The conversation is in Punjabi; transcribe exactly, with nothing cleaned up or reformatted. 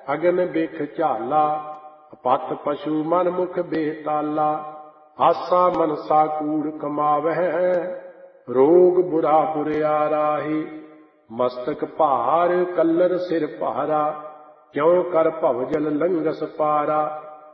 ਅਗਨ ਬਿਖ ਝਾਲਾ। ਪਤ ਪਸ਼ੂ ਮਨ ਮੁਖ ਬੇਤਾਲਾ। ਆਸਾ ਮਨਸਾ ਕੂੜ ਕਮਾਵਹਿ। ਰੋਗ ਬੁਰਾ ਬੁਰਿਆ ਰਾਹੀ। ਮਸਤਕ ਭਾਰ ਕਲਰ ਸਿਰ ਭਾਰਾ। ਕਿਉ ਕਰ ਭਵਜਲ ਲੰਘਸ ਪਾਰਾ।